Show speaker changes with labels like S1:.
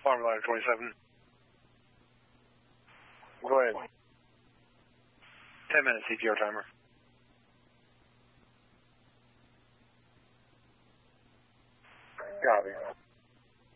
S1: Farm Ladder 27. Go ahead. 10 minutes CPR timer. Copy.